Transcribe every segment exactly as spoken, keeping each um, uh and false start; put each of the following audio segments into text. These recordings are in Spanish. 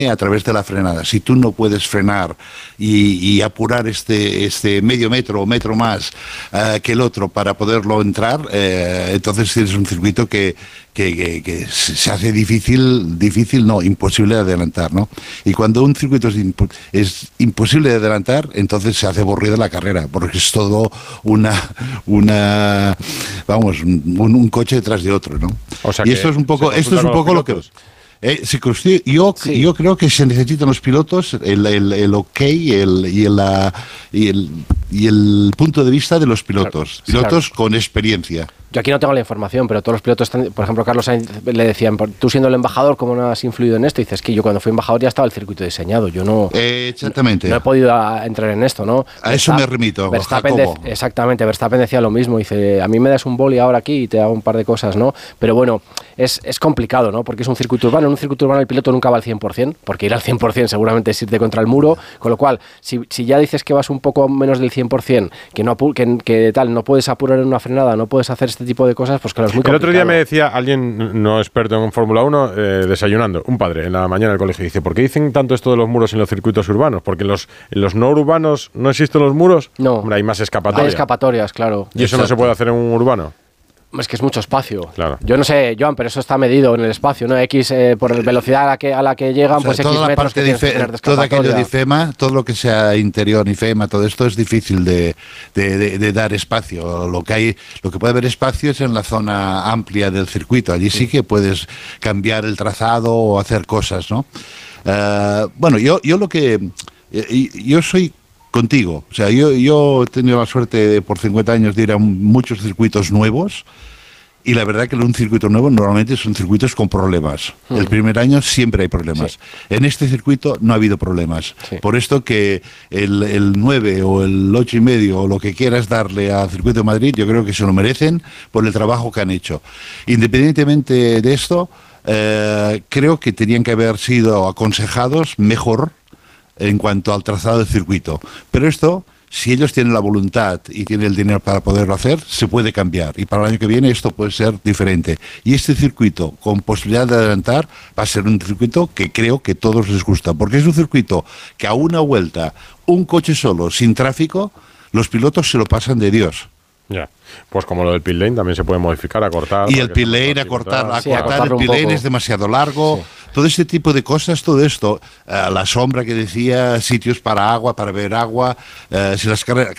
a través de la frenada. Si tú no puedes frenar y, y apurar este, este medio metro o metro más uh, que el otro para poderlo entrar, eh, entonces tienes un circuito que, que, que, que se hace difícil, difícil, no, imposible de adelantar, ¿no? Y cuando un circuito es, impo es imposible de adelantar, entonces se hace aburrida la carrera, porque es todo una, una vamos, un, un coche detrás de otro, ¿no? O sea y esto es un poco, esto es un poco lo que... Eh, yo, sí. yo creo que se necesitan los pilotos, el, el, el ok el, y, el, y, el, y el punto de vista de los pilotos, claro, pilotos claro. con experiencia. Yo aquí no tengo la información, pero todos los pilotos, están, por ejemplo, Carlos Sainz le decían, tú siendo el embajador, ¿cómo no has influido en esto? Y dices que yo cuando fui embajador ya estaba el circuito diseñado, yo no, eh, exactamente. no, no he podido a, entrar en esto, ¿no? A eso me remito, Verstappen de, exactamente, Verstappen decía lo mismo, dice, a mí me das un boli ahora aquí y te hago un par de cosas, ¿no? Pero bueno, es, es complicado, ¿no? Porque es un circuito urbano, en un circuito urbano el piloto nunca va al cien por cien, porque ir al cien por cien seguramente es irte contra el muro, con lo cual, si, si ya dices que vas un poco menos del cien por cien, que, no, que, que tal, no puedes apurar en una frenada, no puedes hacer este tipo de cosas, pues que el otro día me decía alguien no experto en Fórmula uno, eh, desayunando, un padre en la mañana del colegio, dice, ¿por qué dicen tanto esto de los muros en los circuitos urbanos? Porque en los, en los no urbanos no existen los muros. No. Hombre, hay más escapatorias. Hay escapatorias, claro. ¿Y eso Exacto. no se puede hacer en un urbano? Es que es mucho espacio. Claro. Yo no sé, Joan, pero eso está medido en el espacio, ¿no? X, eh, por la velocidad a la que, a la que llegan, o sea, pues toda X la metros parte que de IFE, de todo aquello de IFEMA, todo lo que sea interior, IFEMA, todo esto es difícil de, de, de, de dar espacio. Lo que hay, lo que puede haber espacio es en la zona amplia del circuito. Allí sí, sí que puedes cambiar el trazado o hacer cosas, ¿no? Uh, bueno, yo, yo lo que... Yo soy... contigo, o sea, yo, yo he tenido la suerte de, por cincuenta años de ir a muchos circuitos nuevos y la verdad que en un circuito nuevo normalmente son circuitos con problemas. Uh-huh. El primer año siempre hay problemas. Sí. En este circuito no ha habido problemas. Sí. Por esto que el, el nueve o el ocho y medio o lo que quieras darle al circuito de Madrid, yo creo que se lo merecen por el trabajo que han hecho. Independientemente de esto, eh, creo que tenían que haber sido aconsejados mejor en cuanto al trazado del circuito. Pero esto, si ellos tienen la voluntad y tienen el dinero para poderlo hacer, se puede cambiar. Y para el año que viene esto puede ser diferente. Y este circuito, con posibilidad de adelantar, va a ser un circuito que creo que a todos les gusta. Porque es un circuito que a una vuelta, un coche solo, sin tráfico, los pilotos se lo pasan de Dios. Ya, pues como lo del pit lane también se puede modificar, acortar. Y el pit lane, acortar, acortar, sí, el pit lane es demasiado largo. Sí. Todo este tipo de cosas, todo esto, uh, la sombra que decía, sitios para agua, para beber agua, uh, si las cada,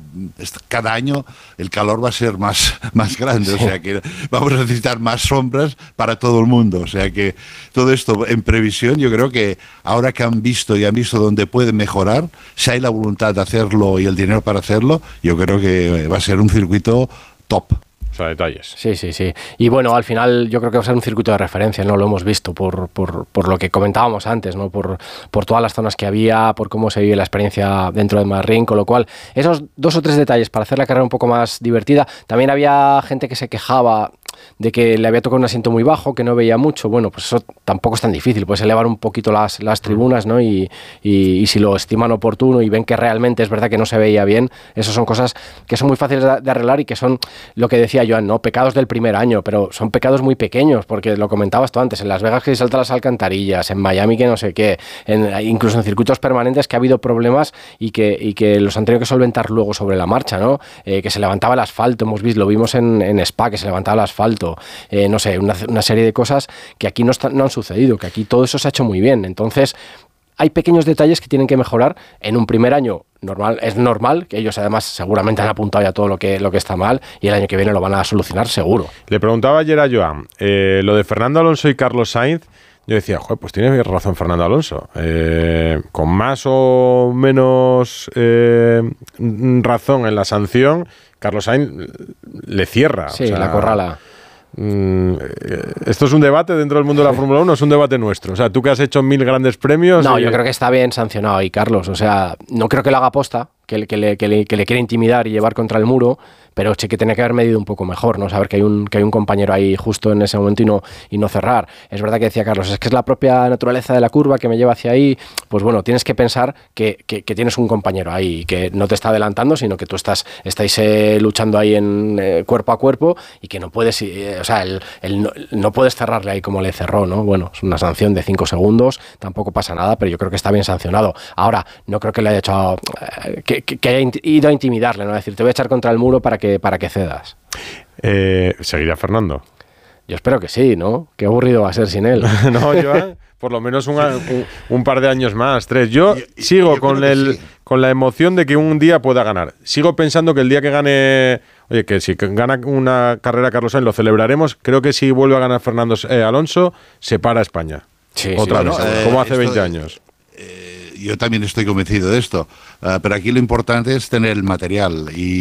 cada año el calor va a ser más, más grande, sí. O sea que vamos a necesitar más sombras para todo el mundo, o sea que todo esto en previsión, yo creo que ahora que han visto y han visto dónde pueden mejorar, si hay la voluntad de hacerlo y el dinero para hacerlo, yo creo que va a ser un circuito top. O sea, detalles. Sí, sí, sí. Y bueno, al final yo creo que va a ser un circuito de referencia, ¿no? Lo hemos visto por, por, por lo que comentábamos antes, ¿no? Por, por todas las zonas que había, por cómo se vive la experiencia dentro de Marrín, con lo cual, esos dos o tres detalles para hacer la carrera un poco más divertida. También había gente que se quejaba de que le había tocado un asiento muy bajo, que no veía mucho. Bueno, pues eso tampoco es tan difícil, puedes elevar un poquito las, las tribunas, ¿no? Y, y, y si lo estiman oportuno y ven que realmente es verdad que no se veía bien, esas son cosas que son muy fáciles de, de arreglar y que son lo que decía Joan, ¿no? Pecados del primer año, pero son pecados muy pequeños, porque lo comentabas tú antes, en Las Vegas que se saltan las alcantarillas, en Miami que no sé qué, en, incluso en circuitos permanentes que ha habido problemas y que, y que los han tenido que solventar luego sobre la marcha, ¿no? Eh, que se levantaba el asfalto, hemos visto, lo vimos en, en Spa, que se levantaba el asfalto, eh, no sé, una, una serie de cosas que aquí no, está, no han sucedido, que aquí todo eso se ha hecho muy bien. Entonces, hay pequeños detalles que tienen que mejorar en un primer año. Normal, es normal, que ellos además seguramente han apuntado ya todo lo que, lo que está mal y el año que viene lo van a solucionar seguro. Le preguntaba ayer a Joan, eh, lo de Fernando Alonso y Carlos Sainz, yo decía, joder, pues tiene razón Fernando Alonso, eh, con más o menos eh, razón en la sanción, Carlos Sainz le cierra. Sí, o sea, la corrala. ¿Esto es un debate dentro del mundo de la Fórmula uno? ¿Es un debate nuestro? O sea, tú que has hecho mil grandes premios... No, y... yo creo que está bien sancionado ahí, Carlos. O sea, no creo que lo haga aposta, que, que, le, que, le, que le quiere intimidar y llevar contra el muro, pero sí que tiene que haber medido un poco mejor, ¿no? Saber que hay un, que hay un compañero ahí justo en ese momento y no, y no cerrar. Es verdad que decía Carlos, es que es la propia naturaleza de la curva que me lleva hacia ahí. Pues bueno, tienes que pensar que, que, que tienes un compañero ahí, que no te está adelantando, sino que tú estás estáis eh, luchando ahí en eh, cuerpo a cuerpo y que no puedes, eh, o sea, el, el no, no puedes cerrarle ahí como le cerró, ¿no? Bueno, es una sanción de cinco segundos, tampoco pasa nada, pero yo creo que está bien sancionado. Ahora, no creo que le haya hecho, eh, que, que, que haya ido a intimidarle, ¿no? Es decir, te voy a echar contra el muro para que para que cedas. Eh, ¿Seguirá Fernando? Yo espero que sí, ¿no? Qué aburrido va a ser sin él. No, Joan, por lo menos un, un, un par de años más, tres. Yo y, y, sigo yo con, el, sí. con la emoción de que un día pueda ganar. Sigo pensando que el día que gane... Oye, que si gana una carrera Carlos Sainz lo celebraremos. Creo que si vuelve a ganar Fernando eh, Alonso, se para España. Sí, Otra sí, vez, bueno, eh, como hace veinte años. Eh, yo también estoy convencido de esto, uh, pero aquí lo importante es tener el material,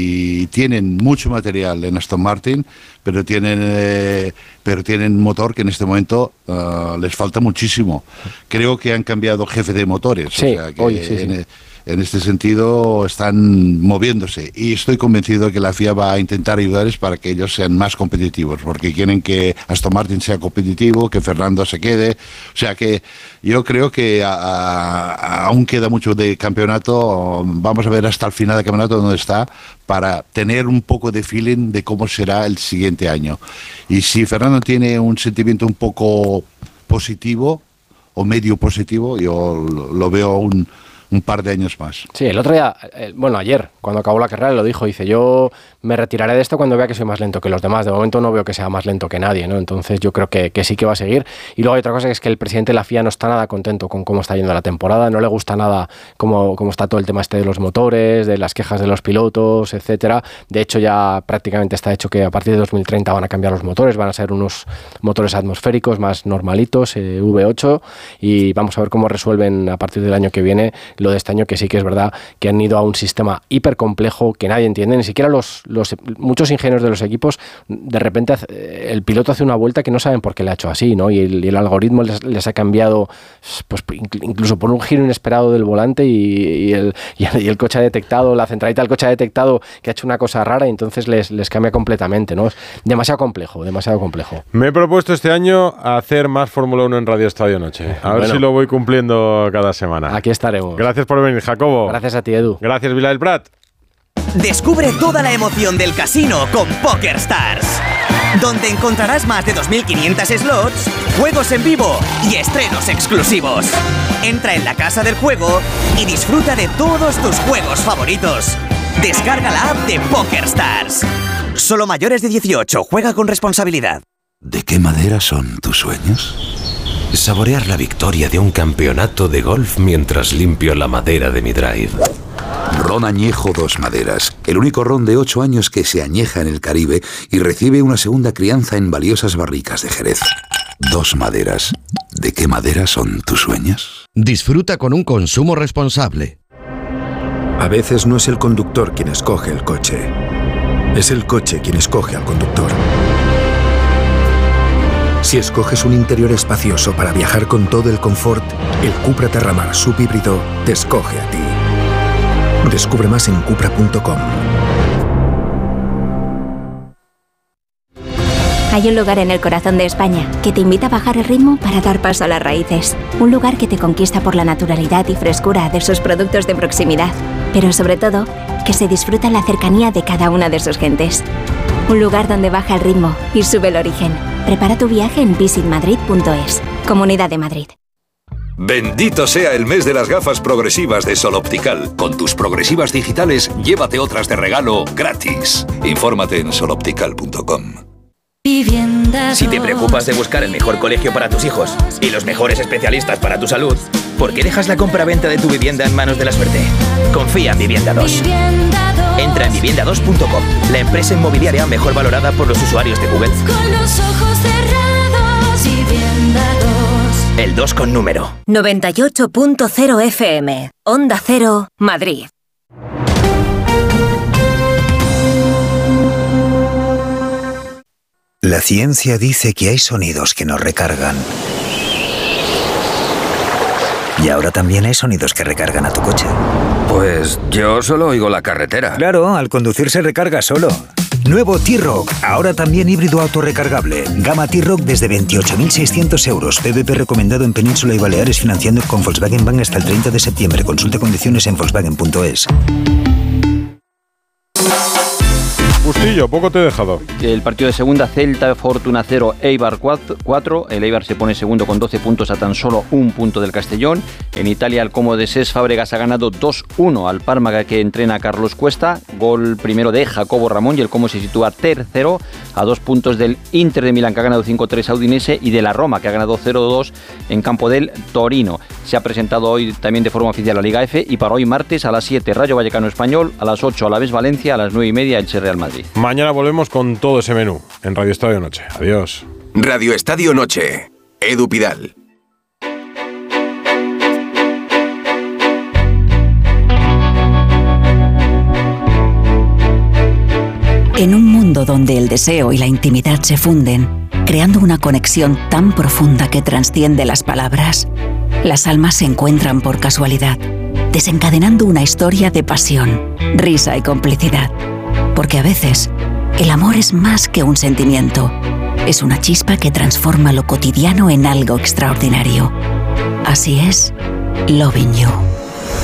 y tienen mucho material en Aston Martin, pero tienen eh, pero tienen motor que en este momento uh, les falta muchísimo. Creo que han cambiado jefe de motores, sí, o sea que hoy, sí, sí. En, en este sentido están moviéndose, y estoy convencido que la F I A va a intentar ayudarles para que ellos sean más competitivos, porque quieren que Aston Martin sea competitivo, que Fernando se quede. O sea que yo creo que a, a, aún queda mucho de campeonato. Vamos a ver hasta el final del campeonato dónde está, para tener un poco de feeling de cómo será el siguiente año. Y si Fernando tiene un sentimiento un poco positivo o medio positivo, yo lo, lo veo un un par de años más. Sí, el otro día, eh, bueno, ayer, cuando acabó la carrera, lo dijo, dice, yo me retiraré de esto cuando vea que soy más lento que los demás. De momento no veo que sea más lento que nadie, ¿no? Entonces yo creo que, que sí que va a seguir. Y luego hay otra cosa, que es que el presidente de la F I A no está nada contento con cómo está yendo la temporada, no le gusta nada cómo, cómo está todo el tema este de los motores, de las quejas de los pilotos, etcétera. De hecho, ya prácticamente está hecho que a partir de dos mil treinta van a cambiar los motores, van a ser unos motores atmosféricos más normalitos, eh, V ocho, y vamos a ver cómo resuelven a partir del año que viene lo de este año, que sí que es verdad que han ido a un sistema hiper complejo que nadie entiende, ni siquiera los, los muchos ingenieros de los equipos. De repente el piloto hace una vuelta que no saben por qué le ha hecho así, ¿no? Y el, y el algoritmo les, les ha cambiado, pues incluso por un giro inesperado del volante, y, y, el, y, el, y el coche ha detectado, la centralita del coche ha detectado que ha hecho una cosa rara, y entonces les, les cambia completamente, ¿no? Es demasiado complejo, demasiado complejo. Me he propuesto este año hacer más Fórmula uno en Radio Estadio Noche. A ver bueno, si lo voy cumpliendo cada semana. Aquí estaremos. Gracias por venir, Jacobo. Gracias a ti, Edu. Gracias, Vila del Prat. Descubre toda la emoción del casino con PokerStars, donde encontrarás más de dos mil quinientos slots, juegos en vivo y estrenos exclusivos. Entra en la casa del juego y disfruta de todos tus juegos favoritos. Descarga la app de PokerStars. Solo mayores de dieciocho. Juega con responsabilidad. ¿De qué madera son tus sueños? Saborear la victoria de un campeonato de golf mientras limpio la madera de mi drive. Ron Añejo Dos Maderas, el único ron de ocho años que se añeja en el Caribe y recibe una segunda crianza en valiosas barricas de Jerez. Dos Maderas. ¿De qué madera son tus sueños? Disfruta con un consumo responsable. A veces no es el conductor quien escoge el coche, es el coche quien escoge al conductor. Si escoges un interior espacioso para viajar con todo el confort, el Cupra Terramar subhíbrido te escoge a ti. Descubre más en cupra punto com. Hay un lugar en el corazón de España que te invita a bajar el ritmo para dar paso a las raíces. Un lugar que te conquista por la naturalidad y frescura de sus productos de proximidad, pero sobre todo, que se disfruta en la cercanía de cada una de sus gentes. Un lugar donde baja el ritmo y sube el origen. Prepara tu viaje en visit madrid punto es. Comunidad de Madrid. Bendito sea el mes de las gafas progresivas de Sol Optical. Con tus progresivas digitales, llévate otras de regalo gratis. Infórmate en sol optical punto com. Si te preocupas de buscar el mejor colegio para tus hijos y los mejores especialistas para tu salud, ¿por qué dejas la compra-venta de tu vivienda en manos de la suerte? Confía en Vivienda dos. Entra en vivienda dos punto com, la empresa inmobiliaria mejor valorada por los usuarios de Google. Con los ojos cerrados, Vivienda dos. El dos con número. noventa y ocho punto cero F M. Onda Cero, Madrid. La ciencia dice que hay sonidos que nos recargan. Y ahora también hay sonidos que recargan a tu coche. Por Pues yo solo oigo la carretera. Claro, al conducir se recarga solo. Nuevo T-Roc, ahora también híbrido autorrecargable. Gama T-Roc desde veintiocho mil seiscientos euros. P V P recomendado en Península y Baleares, financiando con Volkswagen Bank hasta el treinta de septiembre. Consulte condiciones en volkswagen punto es. Bustillo, poco te he dejado. El partido de segunda, Celta Fortuna cero, Eibar cuatro. El Eibar se pone segundo con doce puntos a tan solo un punto del Castellón. En Italia, el Como de Cesc Fábregas ha ganado dos uno al Parma, que entrena a Carlos Cuesta. Gol primero de Jacobo Ramón, y el Como se sitúa tercero a dos puntos del Inter de Milán, que ha ganado cinco tres a Udinese, y de la Roma, que ha ganado cero dos en campo del Torino. Se ha presentado hoy también de forma oficial la Liga F, y para hoy martes a las siete Rayo Vallecano Español, a las ocho Alavés Valencia, a las nueve y media Elche Real Madrid. Mañana volvemos con todo ese menú en Radio Estadio Noche. Adiós. Radio Estadio Noche. Edu Pidal. En un mundo donde el deseo y la intimidad se funden, creando una conexión tan profunda que trasciende las palabras, las almas se encuentran por casualidad, desencadenando una historia de pasión, risa y complicidad. Porque a veces, el amor es más que un sentimiento. Es una chispa que transforma lo cotidiano en algo extraordinario. Así es, Loving You.